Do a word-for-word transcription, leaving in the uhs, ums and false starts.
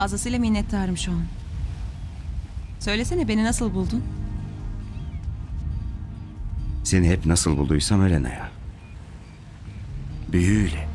Fazlasıyla minnettarım şu an. Söylesene beni nasıl buldun? Seni hep nasıl bulduysam öyle Naya. Büyüyle.